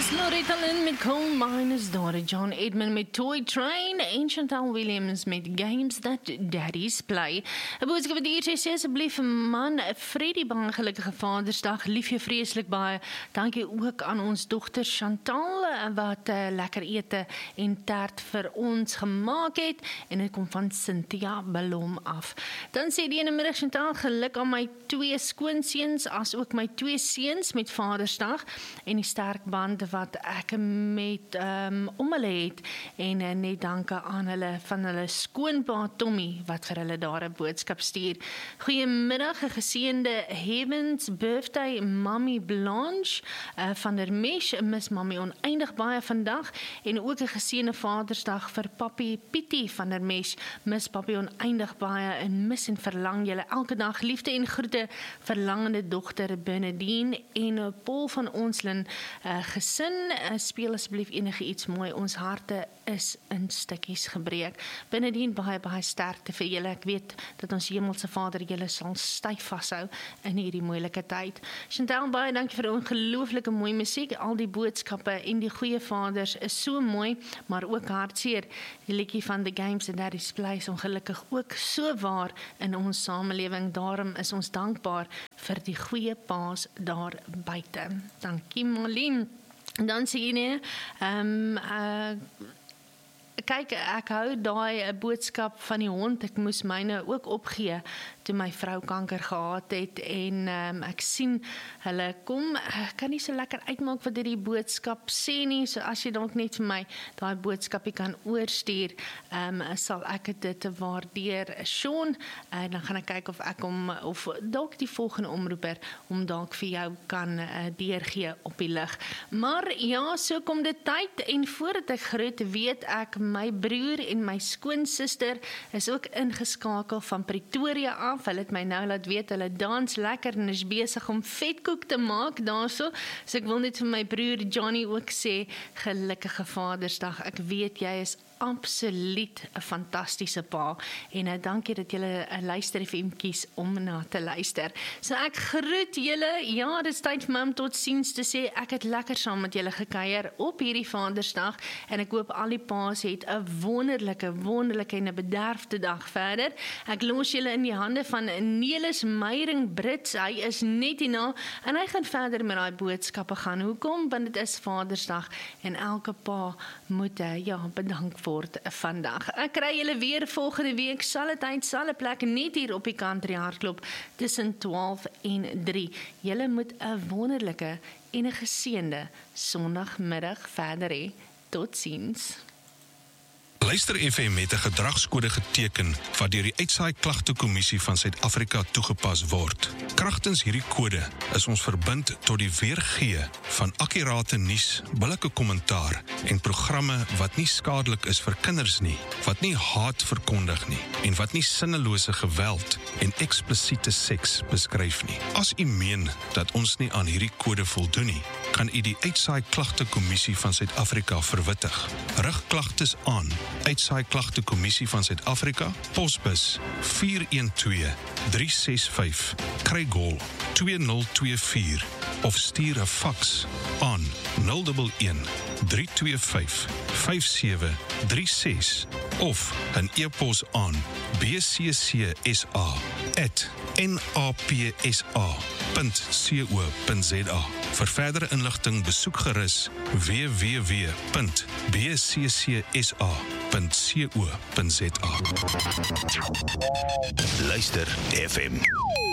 Loretta Lynn met Coal Miners daar, John Edmund met Toy Train en Chantal Williams met Games That Daddies Play. 'n boodskap wat hier sê, asseblief man, Freddie, baie gelukkige Vadersdag, lief jou vreeslik baie. Dankie ook aan ons dogter Chantal, wat lekker ete en taart vir ons gemaak het, en dit kom van Cynthia Ballom af. Dan sê die ene middag, Chantal, geluk aan my 2 skoonseuns, as ook my 2 seuns met Vadersdag, en die sterk band wat ek met om hulle het, en net danke aan hulle van hulle skoonpa Tommy, wat vir hulle daar 'n boodskap stuur. Goeiemiddag, 'n geseënde Heavens birthday, Mami Blanche van der Mesh, mis Mami oneindig baie vandag, en ook 'n geseënde Vadersdag vir Papi Pietie van der Mesh, mis Papi oneindig baie, en mis en verlang julle elke dag, liefde en groete, verlangende dogter Bernadine, en Paul van Onslin, gesin, speel asseblief enige iets mooi, ons harte is in stukkies gebreek. Bernadine, baie sterkte vir julle, ek weet dat ons hemelse Vader julle sal styf vashou in hierdie moeilike tyd. Chantal, baie dankie vir ongelooflike mooi musiek, al die boodskappe en die goeie vaders is so mooi, maar ook hartseer. Die liedjie van The Games That Daddies Play is ongelukkig ook so waar in ons samelewing, daarom is ons dankbaar vir die goeie paas daar buite. Dankie Molien. Dan sê jy nie, kyk, ek hou daai boodskap van die hond, ek moes myne ook opgee toe my vrou kanker gehad het, en ek sien hulle kom, ek kan nie so lekker uitmaak wat die boodskap sê nie, so as jy dalk net vir my daai boodskapie kan oorstuur, sal ek dit waardeer. Sean, dan gaan ek kyk of ek of dalk die volgende omroeper, om dalk vir jou kan deurgee op die lig. Maar ja, so kom dit tyd, en voordat ek groet, weet ek, my broer en my skoonsister is ook ingeskakel van Pretoria af. Hulle het my nou laat weet, hulle dans lekker en is besig om vetkoek te maak daarso. So ek wil net vir my broer Johnny ook sê, gelukkige Vadersdag. Ek weet jy is absoluut 'n fantastiese pa, en dankie dat julle 'n Luister FM kies om na te luister. So ek groet julle, ja, dit is tyd vir my om tot ziens te sê, ek het lekker saam met julle gekuier op hierdie Vadersdag, en ek hoop al die paas het 'n wonderlike en 'n bederfde dag verder. Ek los julle in die hande van Nelis Meyring Brits, hy is net hierna, en hy gaan verder met daai boodskappe gaan. Hoekom? Want dit is Vadersdag, en elke pa moet bedank word vandag. Ek kry julle weer volgende week, sale tyd, sale plek, net hier op die Country Hartklop, tussen 12 en 3. Julle moet 'n wonderlike en 'n geseënde Sondagmiddag verder hê. Tot ziens. Luister FM het 'n gedragskode geteken wat deur die Uitsaai Klagtekommissie van Suid-Afrika toegepas word. Kragtens hierdie kode is ons verbind tot die weergee van akkurate nuus, billike kommentaar en programme wat nie skadelik is vir kinders nie, wat nie haat verkondig nie en wat nie sinnelose geweld en eksplisiete seks beskryf nie. As u meen dat ons nie aan hierdie kode voldoen nie, kan u die Uitsaai Klagtekommissie van Suid-Afrika verwittig. Rig klagtes aan Uitsaai Klagtekommissie van Suid-Afrika, posbus 412365, Craig-Hall 2024, of stuur 'n faks aan 011 325 5736 of 'n e-pos aan bccsa@napsa.co.za. Vir verdere inligting besoek gerus www.bccsa.co.za. Luister FM.